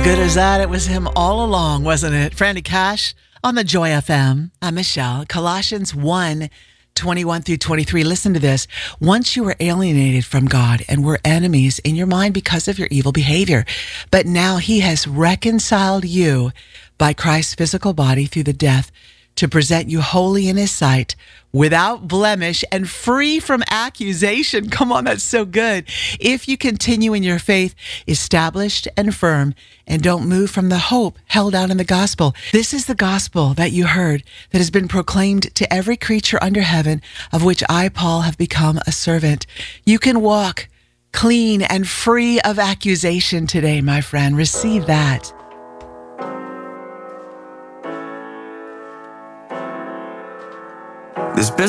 Good as that, it was him all along, wasn't it? Franny Cash on the Joy FM. I'm Michelle. Colossians 1:21 through 23. Listen to this. Once you were alienated from God and were enemies in your mind because of your evil behavior, but now he has reconciled you by Christ's physical body through the death to present you holy in his sight, without blemish and free from accusation. Come on, that's so good. If you continue in your faith, established and firm, and don't move from the hope held out in the gospel. This is the gospel that you heard, that has been proclaimed to every creature under heaven, of which I, Paul, have become a servant. You can walk clean and free of accusation today, my friend. Receive that. This